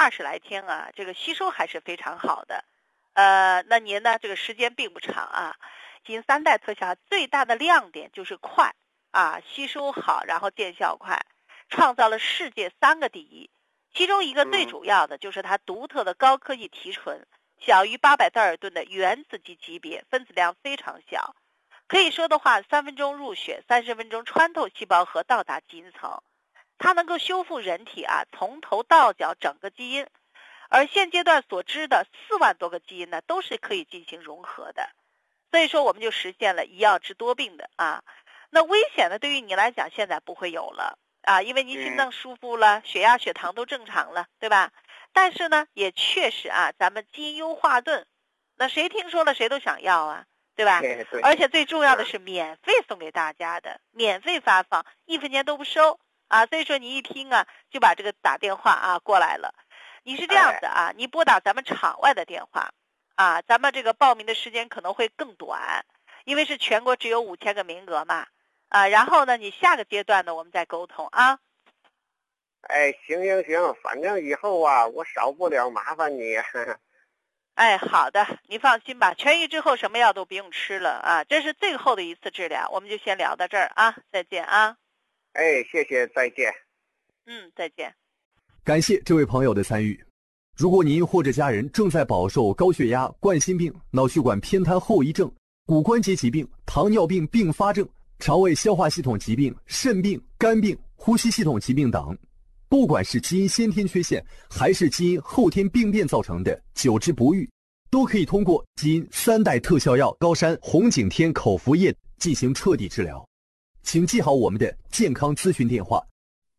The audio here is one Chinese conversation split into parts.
20来天啊，这个吸收还是非常好的。那您呢，这个时间并不长啊。基因3代特效最大的亮点就是快啊，吸收好，然后见效快，创造了世界3个第一。其中一个最主要的就是它独特的高科技提纯，小于800道尔顿的原子级别，分子量非常小。可以说的话，3分钟入血，30分钟穿透细胞核到达基因层。它能够修复人体从头到脚整个基因，而现阶段所知的4万多个基因呢，都是可以进行融合的。所以说我们就实现了一药治多病的啊。那危险呢，对于你来讲现在不会有了啊，因为你心脏舒服了，血压血糖都正常了，对吧？但是呢，也确实咱们基因优化盾，那谁听说了谁都想要啊，对吧？ 对， 而且最重要的是免费送给大家的，免费发放，1分钱都不收啊。所以说你一听就把这个打电话过来了。你是这样子你拨打咱们场外的电话咱们这个报名的时间可能会更短，因为是全国只有5000个名额嘛然后呢，你下个阶段呢我们再沟通啊。 哎，行，反正以后我少不了麻烦你。 哎，好的，你放心吧，痊愈之后什么药都不用吃了这是最后的一次治疗，我们就先聊到这儿再见哎，谢谢，再见。 再见。 感谢这位朋友的参与。如果您或者家人正在饱受高血压、冠心病、脑血管偏瘫后遗症、骨关节疾病、糖尿病并发症、肠胃消化系统疾病、肾病、肝病、呼吸系统疾病等，不管是基因先天缺陷还是基因后天病变造成的久治不愈，都可以通过基因3代特效药高山红景天口服液进行彻底治疗。请记好我们的健康咨询电话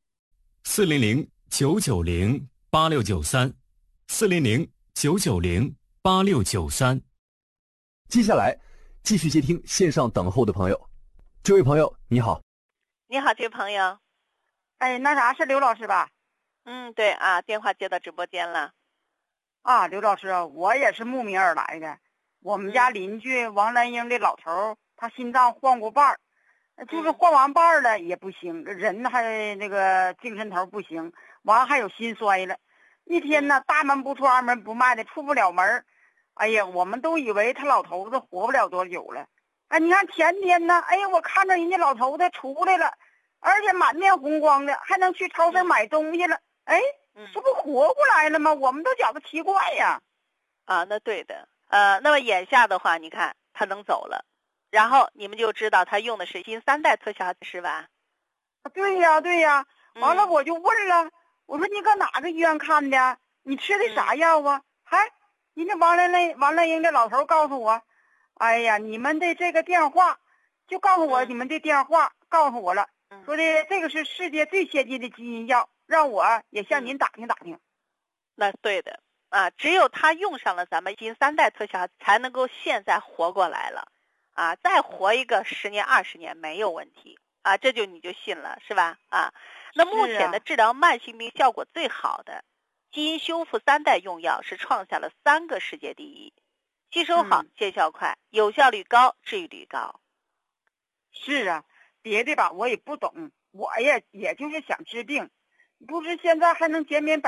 400-990-8693，400-990-8693。 接下来继续接听线上等候的朋友。这位朋友你好。 你好，这位朋友。 哎，那啥是刘老师吧？ 对电话接到直播间了。 刘老师，我也是慕名而来的。我们家邻居王兰英的老头他心脏换过瓣就是换完瓣了也不行，人还那个精神头不行，完还有心衰了。一天呢，大门不出二门不迈的，出不了门。哎呀，我们都以为他老头子活不了多久了。你看前天呢，我看着人家老头子出来了，而且满面红光的，还能去超市买东西了。这不活过来了吗？我们都觉得奇怪呀。 那对的。那么眼下的话，你看他能走了，然后你们就知道他用的是基因3代特效是吧？ 对呀。完了我就问了，我说你搁哪个医院看的？你吃的啥药啊？人家王兰英的老头告诉我，哎呀，你们的这个电话就告诉我你们的电话告诉我了，说的这个是世界最先进的基因药，让我也向您打听打听。 那对的只有他用上了咱们基因3代特效，才能够现在活过来了再活一个10年20年没有问题这就你就信了是吧那目前的治疗慢性病效果最好的基因修复3代用药是创下了3个世界第一，吸收好，见效快，有效率高，治愈率高。 是别的吧我也不懂，我也就是想治病，不是现在还能减免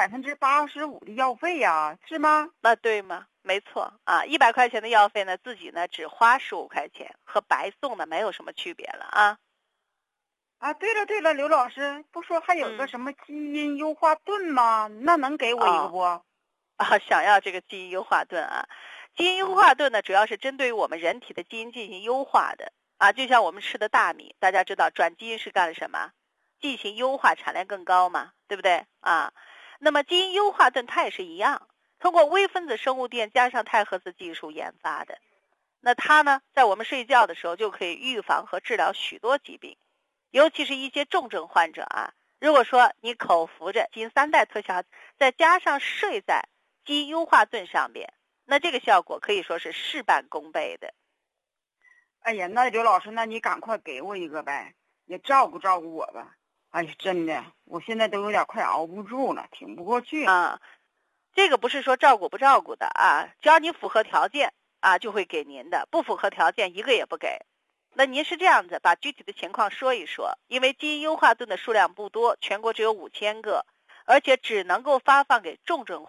85%的药费呀，是吗？ 那对吗？没错100块钱的药费呢，自己呢只花15块钱，和白送的没有什么区别了对了，刘老师，不说还有个什么基因优化盾吗？那能给我一个不？ 想要这个基因优化盾基因优化盾呢，主要是针对于我们人体的基因进行优化的就像我们吃的大米，大家知道转基因是干了什么？进行优化，产量更高嘛，对不对那么基因优化盾它也是一样，通过微分子生物电加上钛合子技术研发的。那它呢，在我们睡觉的时候就可以预防和治疗许多疾病，尤其是一些重症患者如果说你口服着基因3代特效，再加上睡在基因优化盾上面，那这个效果可以说是事半功倍的。 哎呀，那刘老师，那你赶快给我一个呗，也照顾照顾我吧。哎呀，真的，我现在都有点快熬不住了，挺不过去这个不是说照顾不照顾的只要你符合条件就会给您的，不符合条件一个也不给。那您是这样子，把具体的情况说一说，因为基因优化盾的数量不多，全国只有5000个，而且只能够发放给重症